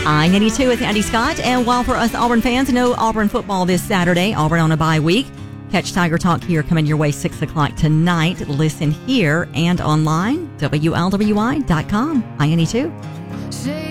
I-82 with Andy Scott. And while for us Auburn fans, no Auburn football this Saturday. Auburn on a bye week. Catch Tiger Talk here coming your way 6 o'clock tonight. Listen here and online, WLWI.com. I-82.